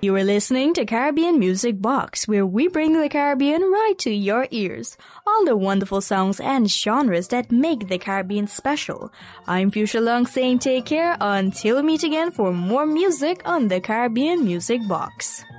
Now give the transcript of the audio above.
You are listening to Caribbean Music Box, where we bring the Caribbean right to your ears. All the wonderful songs and genres that make the Caribbean special. I'm Fuchsia Long saying take care until we meet again for more music on the Caribbean Music Box.